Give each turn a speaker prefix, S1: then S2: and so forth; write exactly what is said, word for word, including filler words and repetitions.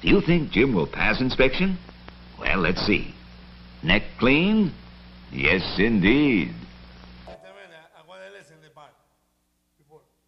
S1: Do you think Jim will pass inspection? Well, let's see. Neck clean? Yes, indeed.
S2: Este vene, agua de leche en el bar. Before.